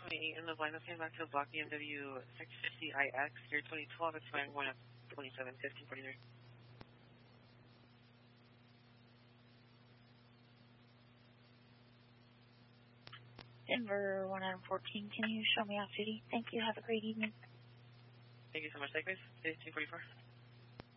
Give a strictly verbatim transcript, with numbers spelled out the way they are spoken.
twenty-eight in the line, let's back to the block B M W six fifty I X, year twenty twelve, it's flying going up twenty-seven fifty forty-three. Denver one nine fourteen, can you show me off duty? Thank you, have a great evening. Thank you so much, Take base, fifteen forty-four.